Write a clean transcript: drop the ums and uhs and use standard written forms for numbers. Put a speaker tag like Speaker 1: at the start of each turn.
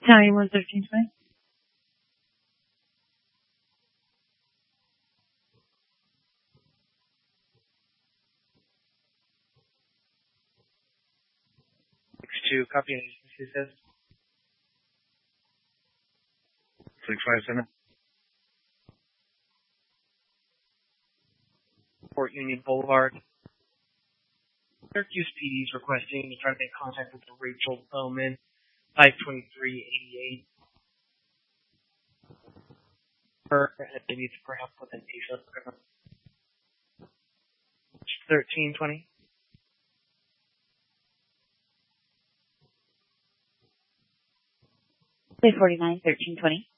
Speaker 1: Italian 11320.
Speaker 2: To copy and agency says 657. Fort Union Boulevard. Syracuse PD is requesting to try to make contact with Rachel Bowman, 52388. They need to perhaps with an ASAP. 1320.
Speaker 1: 349 1320.